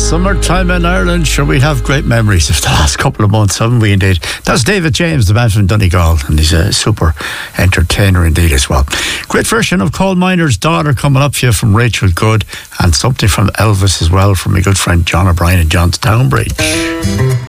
Summertime in Ireland, sure, we have great memories of the last couple of months, haven't we indeed? That's David James, the man from Donegal, and he's a super entertainer indeed as well. Great version of Coal Miner's Daughter coming up for you from Rachel Good, and something from Elvis as well from my good friend John O'Brien and John's Townbridge.